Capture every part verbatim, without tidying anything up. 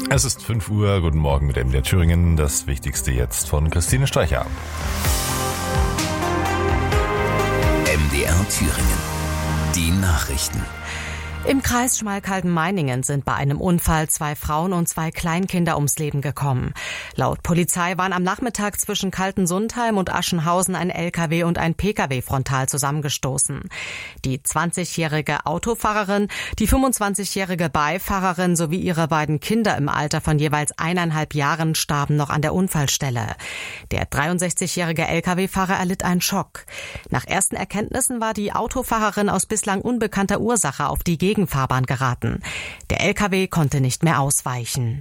Es ist fünf Uhr, guten Morgen mit M D R Thüringen. Das Wichtigste jetzt von Christine Streicher. M D R Thüringen. Die Nachrichten. Im Kreis Schmalkalden-Meiningen sind bei einem Unfall zwei Frauen und zwei Kleinkinder ums Leben gekommen. Laut Polizei waren am Nachmittag zwischen Kaltensundheim und Aschenhausen ein L K W und ein P K W frontal zusammengestoßen. Die zwanzigjährige Autofahrerin, die fünfundzwanzigjährige Beifahrerin sowie ihre beiden Kinder im Alter von jeweils eineinhalb Jahren starben noch an der Unfallstelle. Der dreiundsechzigjährige L K W-Fahrer erlitt einen Schock. Nach ersten Erkenntnissen war die Autofahrerin aus bislang unbekannter Ursache auf die Gegenfahrbahn geraten. Der L K W konnte nicht mehr ausweichen.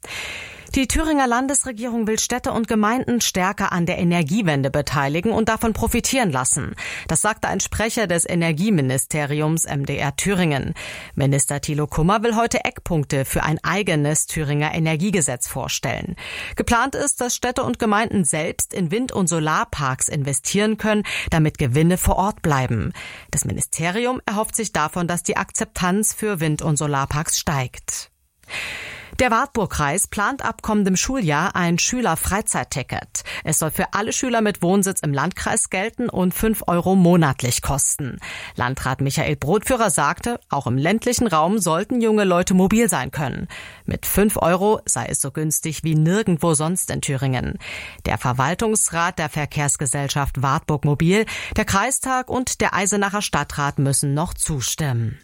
Die Thüringer Landesregierung will Städte und Gemeinden stärker an der Energiewende beteiligen und davon profitieren lassen. Das sagte ein Sprecher des Energieministeriums M D R Thüringen. Minister Thilo Kummer will heute Eckpunkte für ein eigenes Thüringer Energiegesetz vorstellen. Geplant ist, dass Städte und Gemeinden selbst in Wind- und Solarparks investieren können, damit Gewinne vor Ort bleiben. Das Ministerium erhofft sich davon, dass die Akzeptanz für Wind- und Solarparks steigt. Der Wartburgkreis plant ab kommendem Schuljahr ein Schüler-Freizeit-Ticket. Es soll für alle Schüler mit Wohnsitz im Landkreis gelten und fünf Euro monatlich kosten. Landrat Michael Brotführer sagte, auch im ländlichen Raum sollten junge Leute mobil sein können. Mit fünf Euro sei es so günstig wie nirgendwo sonst in Thüringen. Der Verwaltungsrat der Verkehrsgesellschaft Wartburg Mobil, der Kreistag und der Eisenacher Stadtrat müssen noch zustimmen.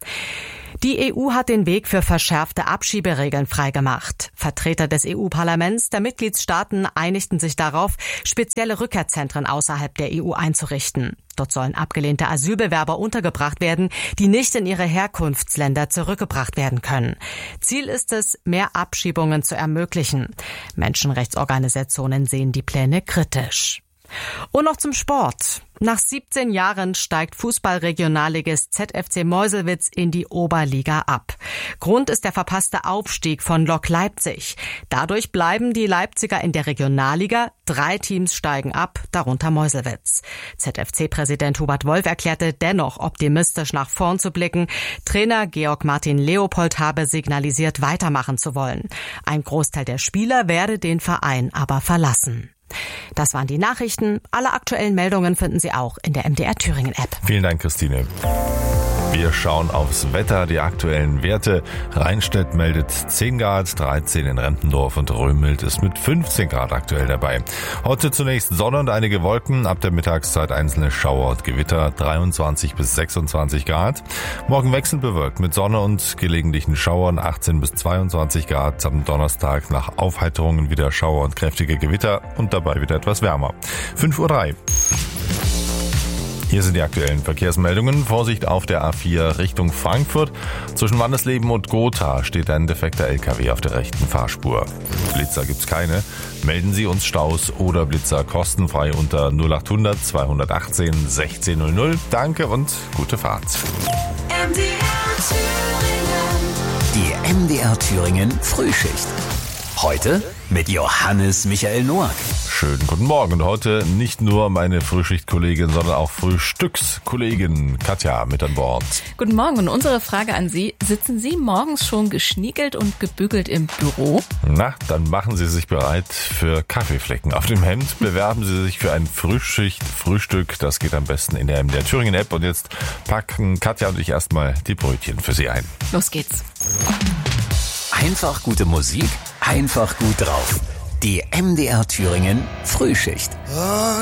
Die E U hat den Weg für verschärfte Abschieberegeln freigemacht. Vertreter des E U-Parlaments der Mitgliedstaaten einigten sich darauf, spezielle Rückkehrzentren außerhalb der E U einzurichten. Dort sollen abgelehnte Asylbewerber untergebracht werden, die nicht in ihre Herkunftsländer zurückgebracht werden können. Ziel ist es, mehr Abschiebungen zu ermöglichen. Menschenrechtsorganisationen sehen die Pläne kritisch. Und noch zum Sport. Nach siebzehn Jahren steigt Fußballregionalligist Z F C Meuselwitz in die Oberliga ab. Grund ist der verpasste Aufstieg von Lok Leipzig. Dadurch bleiben die Leipziger in der Regionalliga. Drei Teams steigen ab, darunter Meuselwitz. Z F C-Präsident Hubert Wolf erklärte dennoch optimistisch nach vorn zu blicken. Trainer Georg Martin Leopold habe signalisiert, weitermachen zu wollen. Ein Großteil der Spieler werde den Verein aber verlassen. Das waren die Nachrichten. Alle aktuellen Meldungen finden Sie auch in der M D R Thüringen App. Vielen Dank, Christine. Wir schauen aufs Wetter, die aktuellen Werte. Rheinstedt meldet zehn Grad, dreizehn in Rempendorf und Römhild ist mit fünfzehn Grad aktuell dabei. Heute zunächst Sonne und einige Wolken, ab der Mittagszeit einzelne Schauer und Gewitter, dreiundzwanzig bis sechsundzwanzig Grad. Morgen wechselnd bewölkt mit Sonne und gelegentlichen Schauern, achtzehn bis zweiundzwanzig Grad. Am Donnerstag nach Aufheiterungen wieder Schauer und kräftige Gewitter und dabei wieder etwas wärmer. fünf Uhr drei. Hier sind die aktuellen Verkehrsmeldungen. Vorsicht auf der A vier Richtung Frankfurt. Zwischen Wandesleben und Gotha steht ein defekter L K W auf der rechten Fahrspur. Blitzer gibt's keine. Melden Sie uns Staus oder Blitzer kostenfrei unter null achthundert zweihundertachtzehn sechzehn null null. Danke und gute Fahrt. M D R Thüringen. Die M D R Thüringen Frühschicht. Heute mit Johannes Michael Noack. Schönen guten Morgen. Und heute nicht nur meine Frühschichtkollegin, sondern auch Frühstückskollegin Katja mit an Bord. Guten Morgen und unsere Frage an Sie. Sitzen Sie morgens schon geschniegelt und gebügelt im Büro? Na, dann machen Sie sich bereit für Kaffeeflecken auf dem Hemd. Bewerben Sie sich für ein Frühschicht-Frühstück. Das geht am besten in der M D R Thüringen App. Und jetzt packen Katja und ich erstmal die Brötchen für Sie ein. Los geht's. Einfach gute Musik, einfach gut drauf. Die M D R Thüringen Frühschicht.